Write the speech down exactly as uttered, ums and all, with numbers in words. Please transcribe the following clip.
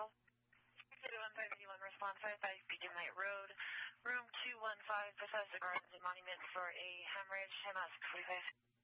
call? two one five eight one, respond five five Beacon Light Road, room two one five, Bethesda Gardens and Monument for a hemorrhage, M S forty-five.